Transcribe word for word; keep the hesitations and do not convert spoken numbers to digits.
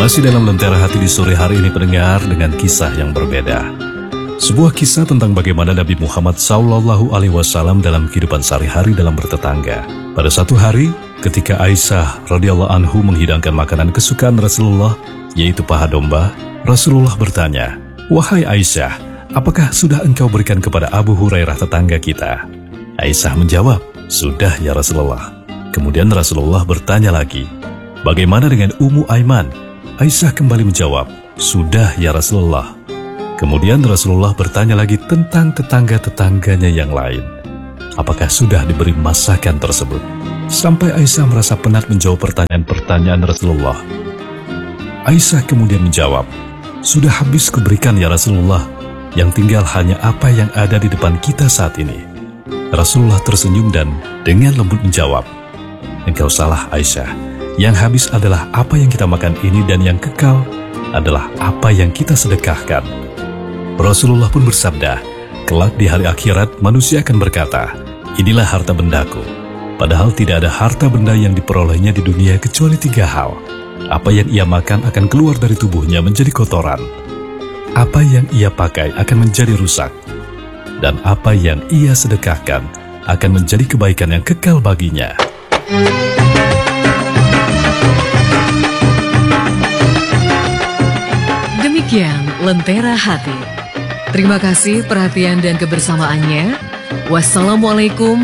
Masih dalam Lentera Hati di sore hari ini pendengar dengan kisah yang berbeda. Sebuah kisah tentang bagaimana Nabi Muhammad Sallallahu Alaihi Wasallam dalam kehidupan sehari-hari dalam bertetangga. Pada satu hari, ketika Aisyah radhiyallahu anhu menghidangkan makanan kesukaan Rasulullah, yaitu paha domba, Rasulullah bertanya, "Wahai Aisyah, apakah sudah engkau berikan kepada Abu Hurairah tetangga kita?" Aisyah menjawab, "Sudah ya Rasulullah." Kemudian Rasulullah bertanya lagi, "Bagaimana dengan Ummu Aiman?" Aisyah kembali menjawab, "Sudah ya Rasulullah." Kemudian Rasulullah bertanya lagi tentang tetangga-tetangganya yang lain. Apakah sudah diberi masakan tersebut? Sampai Aisyah merasa penat menjawab pertanyaan-pertanyaan Rasulullah. Aisyah kemudian menjawab, "Sudah habis kuberikan ya Rasulullah, yang tinggal hanya apa yang ada di depan kita saat ini." Rasulullah tersenyum dan dengan lembut menjawab, "Engkau salah Aisyah. Yang habis adalah apa yang kita makan ini dan yang kekal adalah apa yang kita sedekahkan." Rasulullah pun bersabda, "Kelak di hari akhirat manusia akan berkata, 'Inilah harta bendaku.' Padahal tidak ada harta benda yang diperolehnya di dunia kecuali tiga hal. Apa yang ia makan akan keluar dari tubuhnya menjadi kotoran. Apa yang ia pakai akan menjadi rusak. Dan apa yang ia sedekahkan akan menjadi kebaikan yang kekal baginya." Demikian Lentera Hati. Terima kasih perhatian dan kebersamaannya. Wassalamualaikum